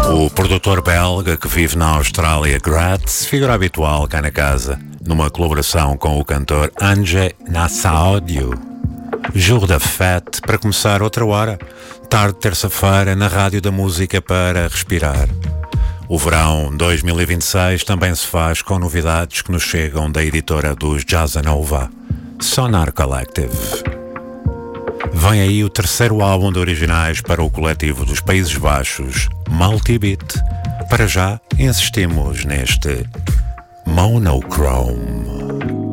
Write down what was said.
O produtor belga que vive na Austrália, Gratz, figura habitual cá na casa, numa colaboração com o cantor Ange Nassaudio. Jour de fête, para começar outra hora, tarde de terça-feira, na Rádio da Música para respirar. O verão 2026 também se faz com novidades que nos chegam da editora dos Jazza Nova, Sonar Collective. Vem aí o terceiro álbum de originais para o coletivo dos Países Baixos, Multibeat. Para já, insistimos neste Monochrome.